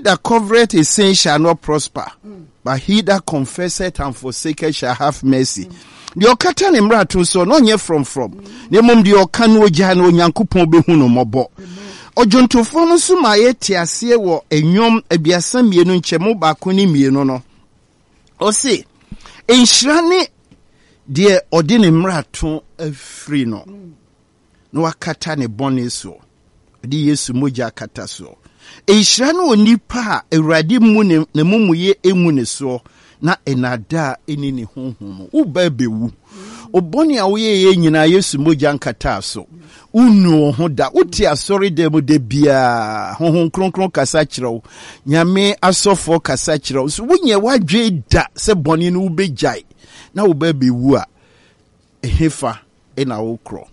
that covereth his sin shall not prosper, but he that confesseth and forsaketh shall have mercy. The okata ne mrato so no nye from. Ne mom the oka no ogya na onyankopon behu no mobo. Ojontofo no so ma ye tiase wo enwom abiasa mienu nchemu baako ni mienu no. O se enhyira ne de ode ne mrato afri no. No wakata ne bone so. Di Yesu moja akata so. Enhyira no onipa Awurade mu ne mumuye emu ne so. Na enada eni ne honhom wo ba bewu oboni a wo ye nyina Yesu moja nkata so unu ho da uti asori dem de bia honhom kronkron kasa kirew nyame asofo kasa kirew so wonye wadwe da se boni no ubejai na wo ba bewu a ehefa ena wo kro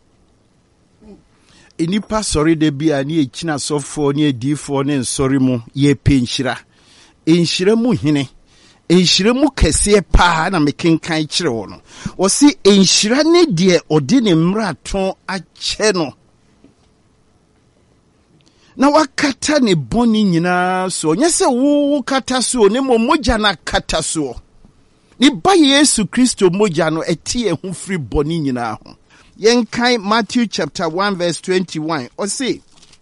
enipa sori de bia ne ekina sofo ne edifo ne nsori mu ye penhyira enhyira mu hene enhyira mu kese pa na mekenkan kire wo no wo si enhyira ne de odi ne mrato ache no na wakata ne boni nyina so nyese wo kata so ne moja na kata so ni ba Yesu Kristo moja no etie hu free boni nyina ho yenkan Matthew chapter 1 verse 21 o si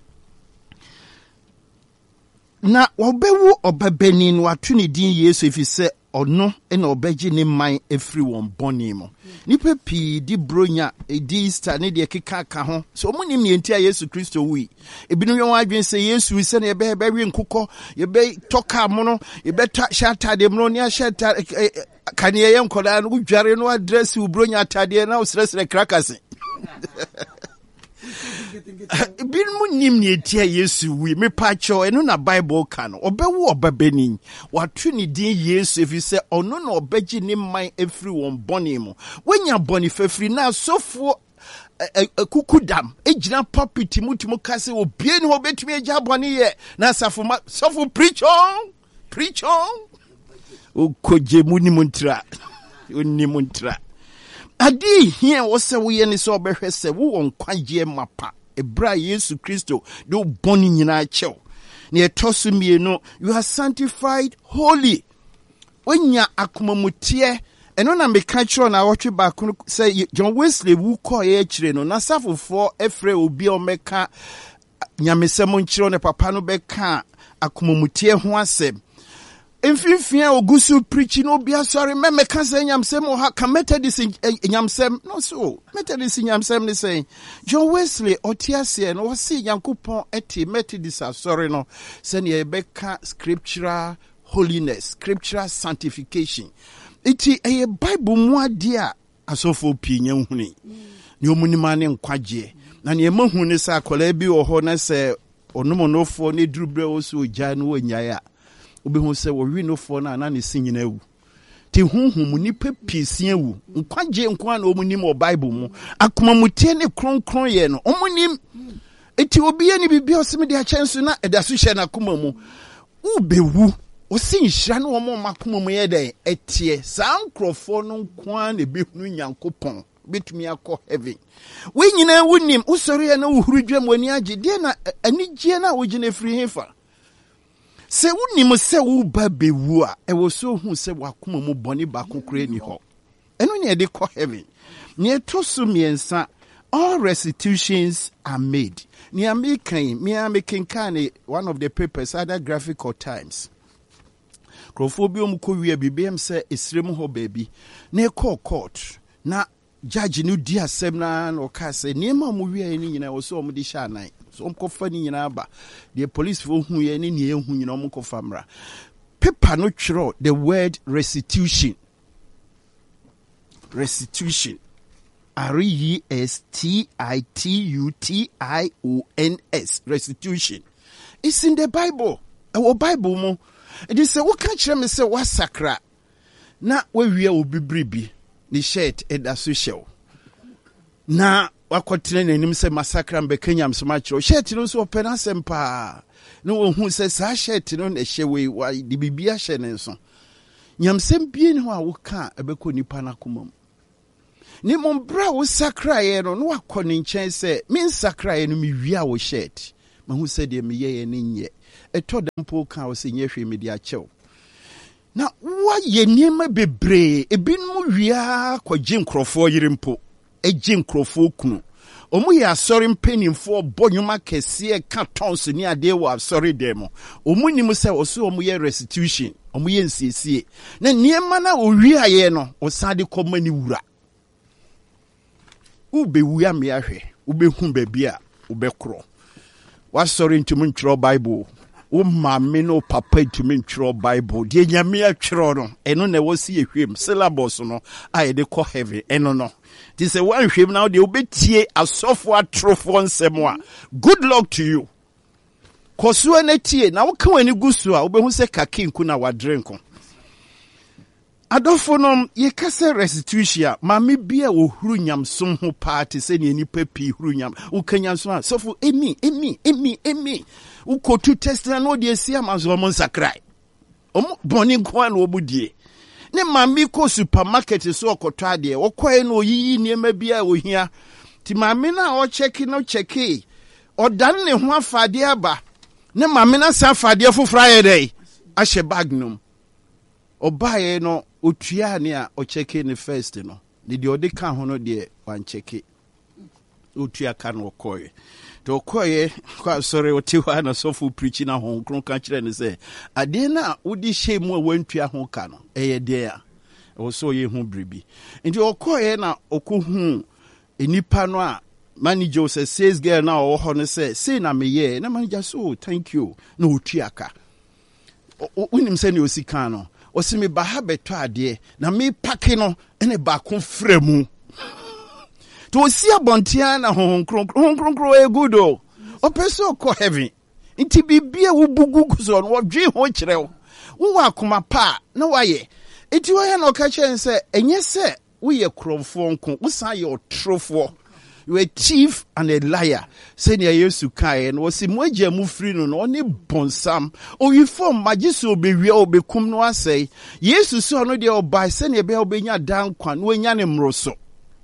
na wobewu obabenin watu ni din Yesu efise ono ena obeji ne man efri won boni mo nipa pi di bronya di Easter ne de keka ka ho so mo nim yenti a Yesu Kristo wi ebinu yon adwen se Yesu wi se ne be wi nkukọ ye be toka mo no ye be shata de mo ne a shata kan ye nkoda no dware no address u bronya atade na usresre krakase bin mu nim ne etia Yesu wi me pacho eno na Bible kan obewu obabeni watu ni din Yesu if you say ono na obeji ni man efri won boni mu wenya boni fafri na sofo kukudam ejina puppet mutumu kase obie ni obetumi eja boni ye na sofo preach on okoje mu ni muntra oni muntra adi hia wo se wo ye ni so obehwe se wo won kwaje mapa ebra Yesu Kristo do boni nyina chew na etosu mienu you are sanctified holy wenya akomamutie eno na meka kiro na wotwe ba ko say John Wesley wu ko ye kire no na safofo efre obi o meka nyamesem nkiro ne papa no beka akomamutie ho asem Infifia ogusu preaching obia sorry me can say nyamsem o ha can methodist nyamsem no so methodist nyamsem ne say John Wesley otiase no wasi yankopon eti methodist sorry no say ne beka scriptural holiness scriptural sanctification iti e Bible mu ade a asofo pinya huni ne omunima ne nkwaje na ne mahu ne sa akola bi wo ho na say onomonofo ne durubre wo so ogya no wanyaya obehu se wo wi no fo na ne sinyina wu ti hunhum nipa piesia wu nkwaje nkwa na omunim o Bible mu akoma mutie ne kronkron ye no omunim eti obi ye ni bibia oseme de achenso na edaso hye na akoma mu ubewu osinhira no omo makoma mu ye den etie sankrofo no nkwa na behunu nyankopon betumi akọ heaven we nyina wunim usori ya na uhuru dwam wani age de na anigye na wogine free hefa se unim se wo ba bewu a e wo so hu se wakoma mu boni ba kokore ni ho eno ne de kọ heaven ne to so miensa all restitutions are made ne making kan one of the papers either Graphic or Times Crophobia ko wi bibem se esrem ho baby na court na judge no di asem na no ka se niema mu wi ani nyina wo so mo di sha nan so mkofa ni nyina ba the police fo hu ye ni ehu nyina mkofa mra paper no twiro the word restitution restitutions restitution it's in the Bible our Bible mo it is say what can kire me say what sakra na we wi obi bribi ni shirt edaso show na wakotene nanim se massacre mbekenya msoma kiro shirt no so opena sempa no ohun se sa shirt no na hyewe wa di bibia hye ne so nyamsem bie ne ho a wo ka ebeko nipa na komam ni mombra wo sakra ye no wakone nchen se min sakra ye no mi wi a wo shirt mahu se de me ye ne nye eto dem po kan o se nyehwe media chew na wa ye niema bebre ebinmu wia kwagye nkrofo yirimpo egye nkrofo kunu omu ya asori mpenimfo bonyuma kese ka tons ni ade wa asori dem omu nim se oso omu ye restitution omu ye nsiesie na niema na owia ye no osade komani wura ube wuya me ahwe ube hu bebia ube kro wasori ntumi ntro bible o maame no papa ntumi ntro bible de nyame atwero no eno na wosi ehwem syllabus no a de ko heavy eno no ti se wan hwem na de obetie asofo atrofo nsem a good luck to you koso na tie na wo kan wani gusu a obehu se kakinku na wadrenko adofo no ye kase restitution maame bia ohuru nyamsom ho party se ne nipa pi huru nyam wo kanyamsom sofo emi ukotu test na no de sia mazo mo sakrai boni kwa na obudie ne maame ko supermarket so okoto ade okoe na oyiyi niema bia ohia ti maame na o cheki no cheki odan ne ho afade aba ne maame na sa afade fofora ye dai ahye bag num obaye no otua ne a o cheki ne first no ne de odi ka ho no de wan cheki otua ka no okoe to koye kwa sore otiwa na sofu preaching na hon kron ka kire ne se ade na wodi shemu a wantua ho ka no eye de a wo so ye hu bribi nti okoye na okohu enipa no a manager say sales girl na o ho ne say na me ye na manager so thank you na otua ka unim se ne osika no o se me ba ha beto ade na me pake no ene ba kon fremu to see abontia na hon kronkro e good o opeso ko heaven nti bibia wo bugu so no wo dwe ho kire wo wa akoma pa na waye enti wo ya na ka chen se enye se wo ye kromfo nko wo san ye otrofo you a thief and a liar say near Yesu kai no si mo agya mu free no no ne bonsam o wi form magisi obewie obekum no asai Yesu so no de obai say ne be obenya dan kwa no enya ne mroso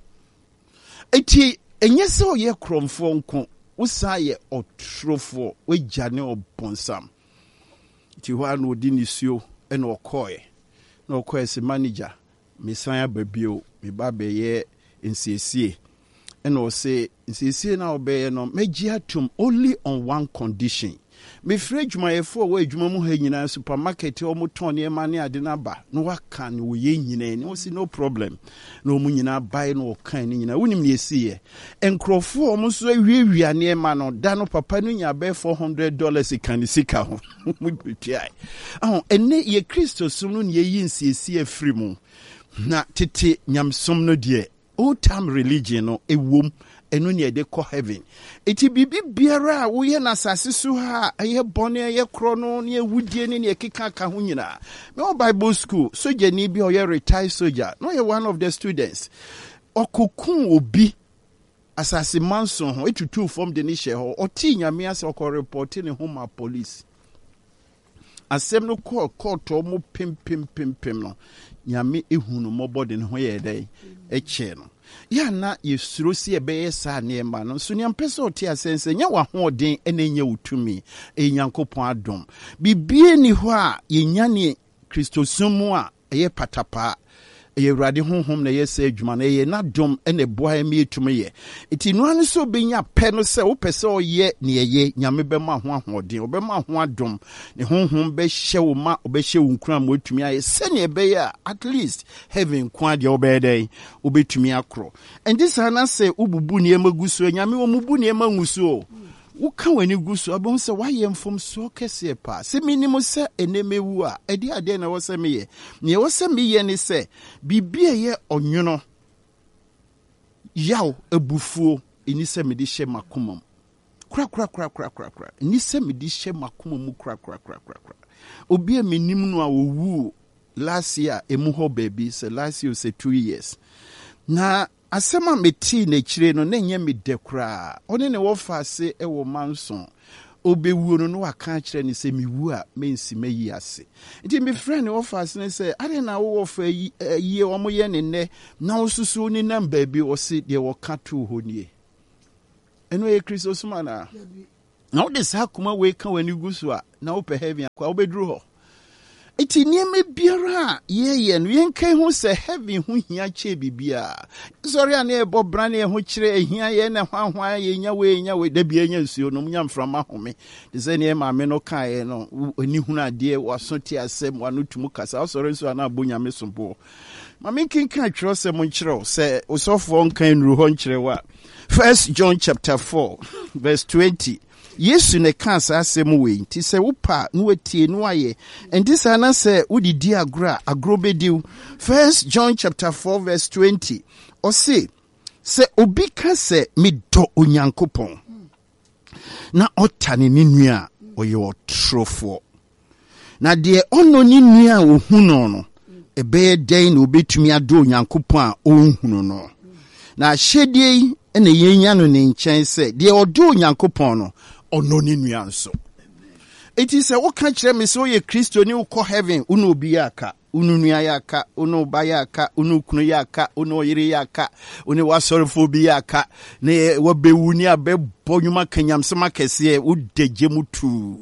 eti enye se o ye kromfo nko usa ye otrofo wagya ne obonsam ti ho an odi nisuo ena okoe na okoe se manager mesan ababio me ba be ye nsiesie ena o se nsiesie na obeye no meji atum only on one condition me frejuma ye fo wa adwuma mu ha nyina supermarket o mu ton ne ma ne ade na ba no waka ne wo ye nyina ne o si no problem na o mu nyina bai no kan ne nyina wonim ne esiye enkrofo o mu so awiewia ne ma no da no papa no nya be $400 kan sika ho mu bitia enne ye Kristo sum no ne yi nsiesie afri mu na tete nyamsom no de old time religion no ewom enu ne de ko heaven eti bibi biara wo ye na sase so ha ye bone ye kro no ne ewudie ne ne keka ka ho nyina me o Bible school soja ni bi o ye retired soldier no ye one of the students okokun obi asase manson ho etutu from the nishe ho oti nyame ase okọ report ne home police asem no court o mo pim no nyame ehunu mobode ne ho ye dai eche no ya na yesuro si ebe sa ne ma no so nyampeso oti asense nya wa hoden ene nya utumi enyankopon adom bibie ni ho a yenya ne Kristosumu a eye patapa eye wrade honhom na yesa adwuma na eye na dom ene boa emi etumi ye eti no an so benya pe no se wo pese oye ne eye nyame be ma ho ahoden obe ma ho adom ne honhom be hye wo ma obe hye wo nkura ma otumi aye se ne be ya at least heaven kwa de obe dey obetumi akro and this ana say ububu ne emaguso nyame wo mubu ne emanguso wuka wani gusu abon se waye mfom so kese pa se minimo se enemewu a edi ade na wo se meye ne wo se meye ne se bibie ye onwono yaw ebufuo eni se me di hye makomam kra eni se me di hye makomam kra obi a menim no a owu last year emu ho baby se last year se 2 years na asema meti na chire no na nya me dekra one ne wo fa ase e wo manson obewuo no waka chire ne se miwu a mensi mayi ase nti me friend wo fa ase ne se ade na wo fa yi o mo ye ne ne na wo susu ni namba bi o se de wo ka to ho nie eno e Kristo suma na Now this hakuma we kan when you go so na wo pe heaven akwa wo bedru ho. Iti nieme biara ye no yen kan hu se heaven hu hia che bibia. Sorry an e bo brane hu kire ehia ye na hwanhwan ye nya we da bia nya nsuo no nya mframa home. De se ne ma me no kan ye no ani hu na de waso ti asem wano tumu kasa. Sorry nso na abonya me sombo. Ma me kin kan twro se mo nkire se osofo nkan nru ho nkire wa. 1 John chapter 4 verse 20. Yesu ne kansa asem we nti se wopa no watie no aye enti sa na se wodidi agro bediw. 1 John chapter 4 verse 20 o se obi ka se medɔ Onyankopɔn na ɔtane ne nua ɔyɛ ɔtrofo na de ɔno ne nua ohu no ɛbɛyɛ dɛn na obetumi adɔ Onyankopɔn a ɔnhunu no na hyɛdie ene yenya no ne nkyɛn se de ɔdɔ Onyankopɔn no ono ni nuanso. It is a woka kire me so ye Kristo ni ukɔ heaven unu obi yaka unu nua yaka unu ba yaka unu kunu yaka unu yire yaka unu wasorofo bi yaka ne wabewu ni abɛbɔ nwuma kanyamsema kɛse udegye mu tu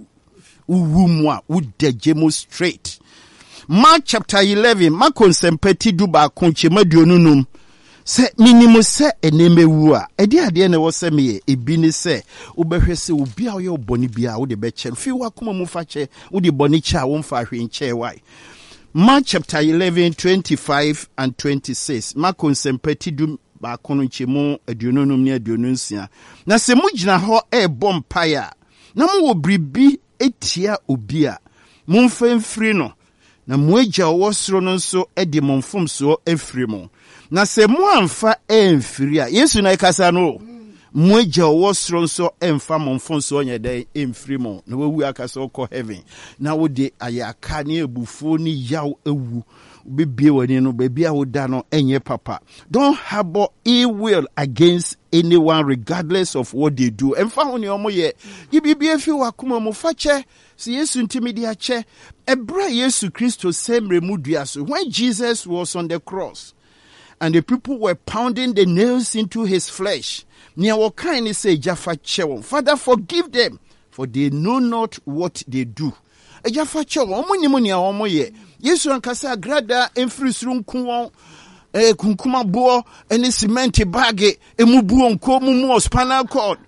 uwu a udegye mu straight. Mark chapter 11 makonsempati duba konchema duonunum se minimu se enemewu a edi ade na wo se me ebi ni se wobehwe se obi a wo ye oboni bia wo de be che fi wakoma mu fa che wo de boni cha wo mfa hwe nche wai. Mark chapter 11 25 and 26 makonsempati dum ba kono nchemu aduonunum ne aduonunsia na se mu gina ho bompaya na mo wo bribi etia obi a mo mfamfiri no na mo agya wo soro no nso edi mo mfomso afiri mo na se mo amfa emfiri a Yesu na ikasa no mo agya wo soro nso emfa mo mfomso onye den emfiri mo na wawu akasa okɔ heaven na wo de ayaka ne ebufo ni yaw ewu bibie wani no baby a wo da no enye papa. Don't harbor ill will against anyone regardless of what they do. Emfa ho ne omo ye yibibie fi wakoma mo fache si Yesu ntimidi ache ebra Yesu Kristo semre mudua so when Jesus was on the cross and the people were pounding the nails into his flesh. Nia wokan say Jafa chewo, Father forgive them for they know not what they do. Jafa chewo omunyimu nia omo ye Yesu ankasa grada emfrisuru nkuwon kunkuma bo ene cement bag emubuo nko mumu spinal cord.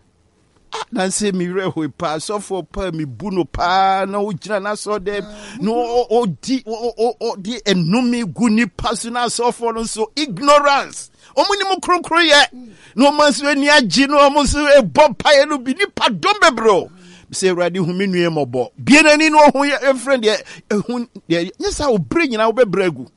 Na se mi reho pa so for pa mi buno pa na ujina na so dem no di enumi guni personal so for so ignorance omuni mu kronkro ye no manso ani agi no omuso e bompa ye no bi ni padom bebro say ready hu menu e mobo bienani no ho ye friend ye hu yes a obre nyina wo bebragu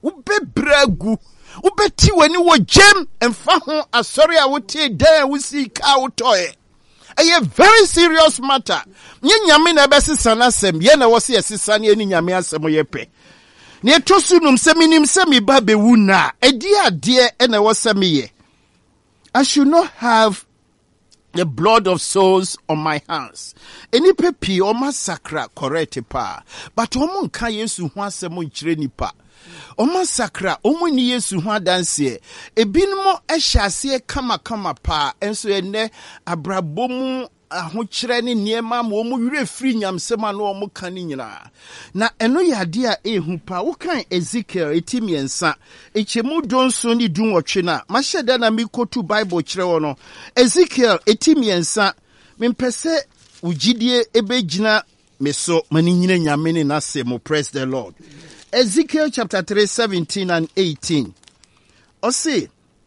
ubeti wani wo gem emfa ho asori a wo tie dan wo si ka wo toye. A very serious matter. Nye nyame na besisa na sem ye na wose yesisa ne ani nyame asem yepe. Ne tosu num se minim se mi ba bewu na edi ade e na wose me ye. I should not have the blood of souls on my hands. Eni pepi o massacre correct pa. But o mon kan Yesu ho asem nkire nipa. O massacre o mo ni Yesu ho adanse ebinmo ehyase kama pa enso ene abrabomu ahokyere ne niema ma o mo wire firi nyamsema na o mo kan nyina na eno yade a ehu pa wo kan Ezekiel etimiensa echemu donso ni dunwotwe na mahyeda na mikotu Bible kyerɛ wo no Ezekiel etimiensa mempese ugidie ebegina meso mani nyina nyame ne nase mo. Praise the Lord. Ezekiel chapter 3, 17 and 18. Ose,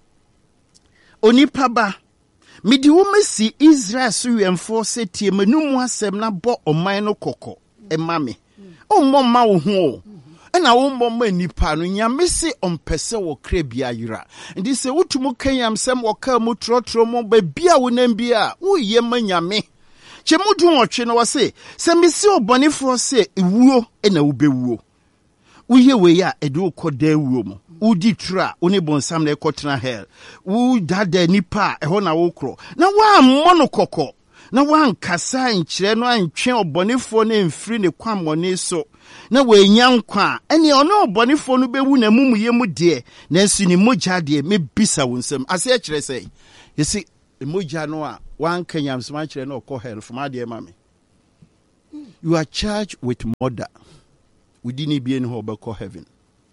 onipa ba, midi wumesi Israel suyenfo se tie menumu asem na bo oman no koko, emame. Ommo ma wo ho. Ena ommo ma nipa no nyame se ompese wo kra bia yira. Ndi se wotumu kanyam sem wo ka mu trotro mo ba bia wo nam bia, wo ye ma nyame. Chemudu wotwe no wose, se misi obonefo se ewuo ena wo bewuo. Uye we ya edu koda wuo mu udi tra oni bonsam na ekotena hell u dada nipa eho na wo kro na wa mmono kokko na wa nkasa nkyere no antwe obonefo na mfiri ne kwamone so na we nya nkwa ene ono obonefo no bewu na mumuye mu de na nsu ni mogya de me bisa wonsam ase kyerɛ sɛ yesi mogya no a one Kenyan smash no call hell from my dear mammy. You are charged with murder. We didn't be in Hobako heaven.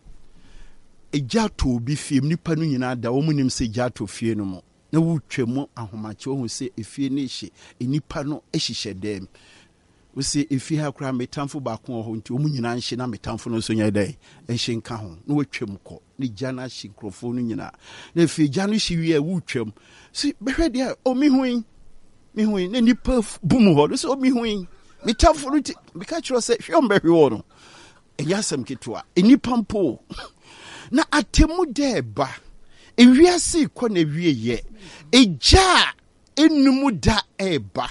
A jato be film nipa no nyina da omunim se jato fie no mo. Na wo twemu ahomacho hu se efie ne hye enipa no ehihye dem. We say efie ha kra metamfo ba ko ho nti omu nyina nhye na metamfo no so nya dai enhye nka ho. Na wo twem ko. Ni jana hye krofo no nyina. Na efie jana hye wie wo twem. Si behwe dia o mi huin na nipa bum ho. So mi huin metamfo no ti bika chiro se hwe on behwe wo no. Eyasem kitwa enipa mpo na atemu deba ewiase ko na wieye eja enumu da eba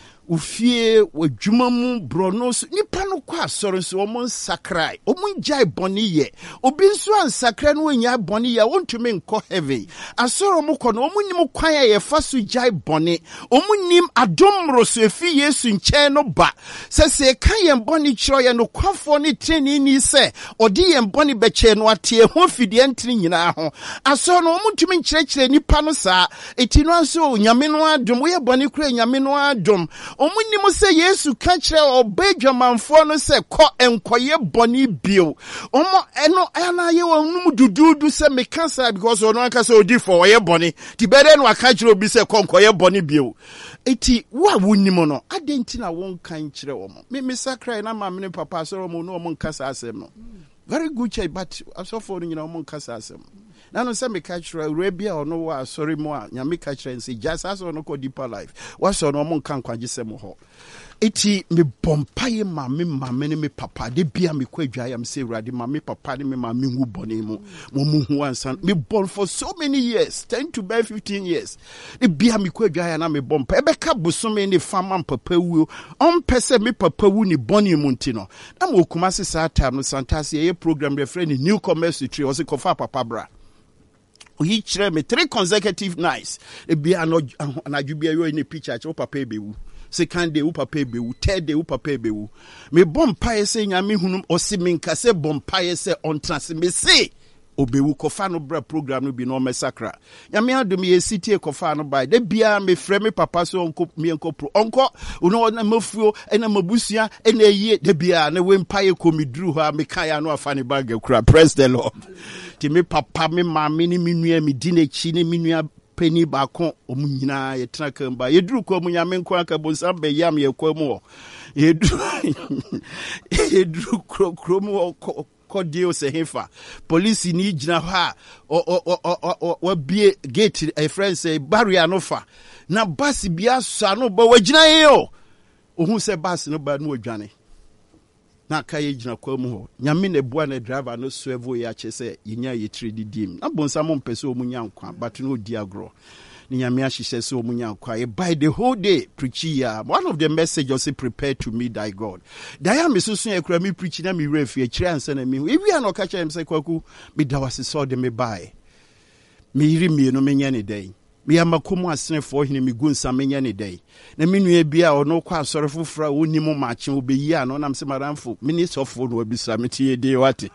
ufie wadwuma mu bronos nipa no kwa asoro so omon sakrai omon jai boni ye obi nso ansakra no anya boni ye wontumi nko heaven asoro mu ko no omunim kwan ye fa so jai boni omunim adomro so efi Yesu nche no ba se kan ye boni kiro ye no kwafo ne treni ni se odi ye boni beche no ate ho fidie ntri nyina ho asoro no omuntumi nkyerɛkyerɛ nipa no saa eti no anso nyame no adom wo ye boni kura nyame no adom omunim se Yesu ka kyerɛ obedwamanfo no se kɔ enkoye boni bio omo eno ana ye wonum dududu se mekasa because ono aka se odi for ye boni ti bere no aka kyerɛ obi se kɔ enkoye boni bio eti wa wonim no adenti na won kan kyerɛ omo me sakra na mamene papa so omo no omo nkasa asem no very good chai but asofo no nyina omo nkasa asem na no se me catch Arabia or no sorry mo nyame catch and say just as no ko deeper life what so no mo kan kwagye sem ho eti me bompaye mame ne me papa de bia me kwadwa am say urade mame papa ne me mame hu bone mu mo mu hu ansan me born for so many years 10 to by 15 years de bia me kwadwa na me bompa ebe ka bosome ne fama papa wu on pese me papa wu ni bone mu ntino na mo kuma se sa time no santase ye program the friend new commerce tree o se kofa papa bra he chere me 3 consecutive nights e bia no anadwubia yo in a picture che papa ebewu second day wo papa ebewu third day wo papa ebewu me bompae se nyame hunum osi me nkase bompae se on trans me se obewu kofa no bra program no bi no mesakra nyame adom ye city kofa no by de bia me frɛ me papa so onko me onko pro onko uno na mafuo ena mabusua ena yie de bia na we mpae komidru ha me kan ya no afa ne bag akura praise the Lord ti me papa me mama ni me nua me di na chi ne me nua pani ba ko omu nyina ye tena kamba ye duru ko mu nyame nko aka bonsa be yam ye kwa mu ye duru kro mu kodio se hefa police ni gina ha o bie gate a friend say barrier no fa na bus bia so no ba wagina ye o ohun se bus no ba no odwane na ka ye gina kwa mu ho nyame na bua na driver no swerve ya che se yenya ye trade dim na bonsa mo mpese o munya nkwa but no di agro ni nyame ahihye se o munya nkwa by the whole day preaching ya one of the messages say prepare to meet thy God da ya me susu ya kura me preach na me refi kire ansa na me hu ewi an oka kire me se kwaku me da wase so de me buy me yiri me no menya ne dai me ya makomu asenefo hene me gunsa menya ne dai na me nua bia ono kwa asore fofora oni mo maache obeyi an nam se maramfo minisofo no abisa metie de wate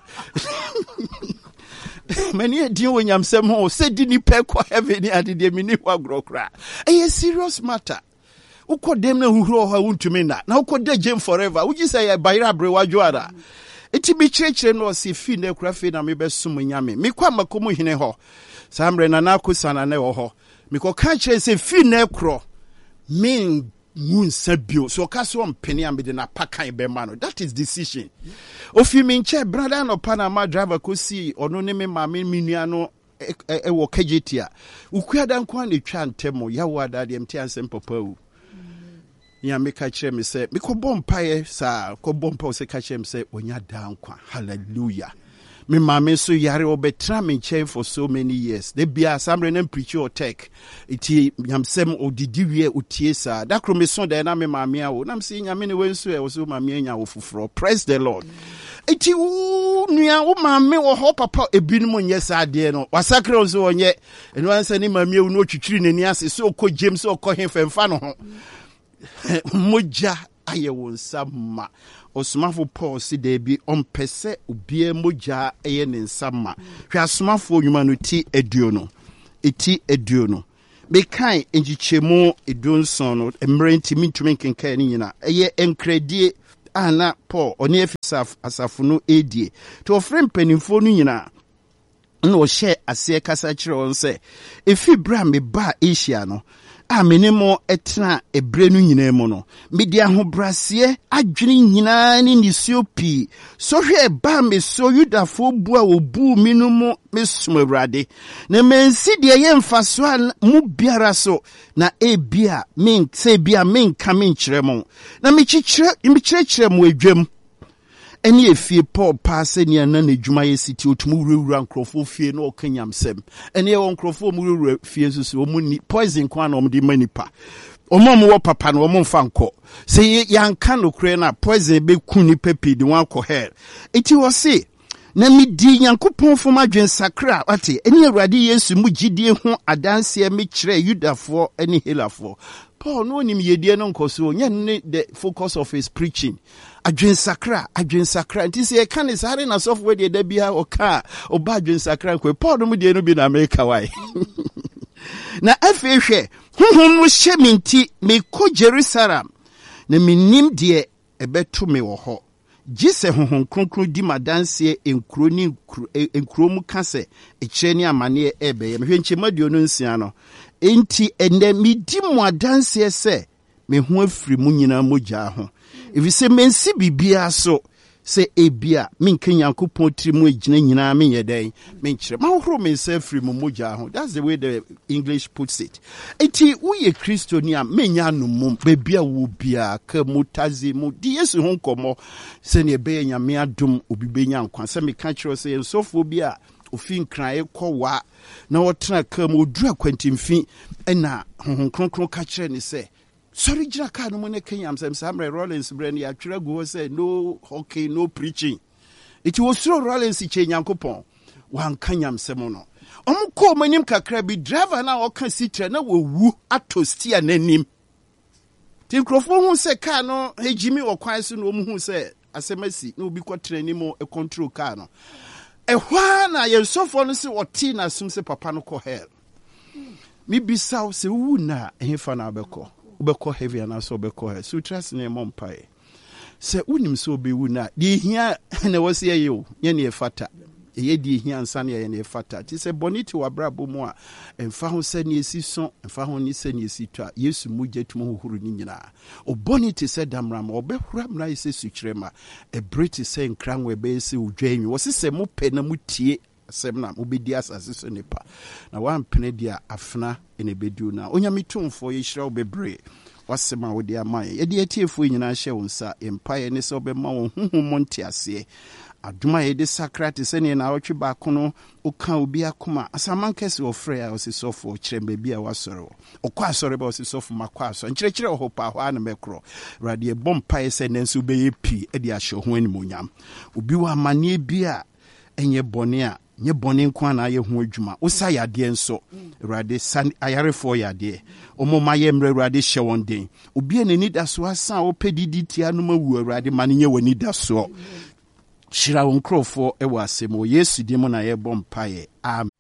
many a deal when yam sem ho said didn't pay kwa heaven at the mini wagro. A serious matter. Who could them who won't to me now? Now could they jam forever? Would you say a bayra brewajuada? It be church and was if fin de craft and me best summon yammy. Me kwa makumu hineho. Sam renanaku sana neho. Me ko catch and say fin necro. Mean moon sabio. So castle penny and be the napaka be mano. That is decision. Of you mean chair brother no Panama driver could see or no name mammy miniano e wo kajitia. Ukwada nkwane twa ntemo yawada de mti ansem papa. Ya me ka kire me se me ko bompae sa ko bompa se ka kire me se onya da nkwa. Hallelujah. Me mama so yare obetra me chair for so many years. They be asamre na preach or tech. Iti yamsem odidi wie otie sa. Da kro me so da na me mama awo. Na me se nyame ne wenso e wo so mama anya wo foforo. Praise the Lord. Iti nua wo mama wo ho papa ebinum nye sa de no. Wasakre onso onye. Eno ansa ni mama ewu no twitwiri nani ase so ko James so ko hemfemfa no ho. Moja aye won sama. Osmafo Paul si debi ompese obie moja eye ne nsama hwe asmafo nyuma no ti eduono eti eduono Bekan enjichemu edunson no emrenti mintumi kenkan ni nyina eye enkredie ana Paul oni efisaf asafo no edie to ofre mpanimfo no nyina no share ase kasa kire won se efi bra me ba Asia no amenemo etna ebre no nyina mu no media ahobrase adwene nyina ni nisiopi so hwe ba me so Yudafo bua obu minumu mesum Awurade na mensi de ye mfaso mu biara so na ebia men se bia men ka men kire mo na me kire mo adwam eni efie Paul paase ni ana na dwuma ye siti otumu wurawura nkrofo fie na okanyamsem eni e won nkrofo mu wurawura fie nsusu omu ni poison kwa na omde manipa omom wo papa na omom fa nko se yanka no kure na poison be ku ni pepi de wan ko hair eti wo se na midi Nyankopon fom adwen sakra ate eni Awurade Yesu mu gidie ho adanse me kire Yudafo eni Helafo Paul no nim yedie no nkoso nya the focus of his preaching adwen sakra nti se ka ne sare na software de da bia oka oba adwen sakra ko Paul no mu de no bi na America wai na afehwe honhom no hye minti me ko Jerusalem na minim de ebeto me wo ho gise honhom kronkron di madanse enkro mu kase ekire ni amane ebe me hwenche maduo no nsia no enti ende midi mu adanse se me ho afiri mu nyina mogya ho if se mensi bibia so se ebia menka Nyankopon tiri mu agina nyina men yeden men kire ma horo men se afiri mu mogya ho. That's the way the English puts it. Enti uye Kristoni a menya no mum bebia wo bia ka mutazi mu di Yesu ho nkomo se ne be nyame adom obi benya nkwa se me ka kire se ensofo bia ofin kran ekwa na wotena ka mu odura kwantimfi na honhom kronkron ka kire ni se sorry jira ka no ne Kenya Samuel Rollins brand ya twere go say no hockey no preaching it was so Rollins che Nyankopon wan kanyam sem no omko manim kakra bi driver na o kan sitre na wowu atostia nanim tin krofo hu se ka no hejimi wo kwan so no hu se asemasi na obi kwatre ni mo e control car no ehwa na ye sofo no se woti na sum se papa no ko hell mi bisaw se wu na ehfa na abeko ubeko heavy and also ubeko he so trust ne mompae se unim so bewu na di hia na wose ye ye ne fata ye di hia ansa ne ye ne fata ti se boniti wa brabo mu a emfa ho se ne esi so emfa ho ni se ne esi twa Yesu mugya tum hohuru ni nyina o boniti se damram obehura mra ise sukrema e briti se nkranwe be ese udwanwi wose se mo pe na mutie semna obedi asase so nipa na wampene dia afna ene bedu na onyamitumfo ye hira obebre wasema wodi amaye ye de atiefo nyina hye wonsa empaye ne se obema won huhum ntiase aduma ye de sakrate se ne na wotwe ba kono oka obi akoma asamankese ofre a osisofo kirembe bia wasoro okwa asore ba osisofo makwa aso nkirekire ohopa ho ana mekro rade bompaye se nenso beye pi e de ahye ho animonyam obi wa mane bia enye bone a nye bone nkwa na ye ho adwuma usa yade enso Awurade san ayarefo yade omoma ye mre Awurade hye won den obi enani da so asa opedidi tia no mawu Awurade mane nye wani da so shira won krofo e wa asemo Yesu di mo na ye bompaye amen.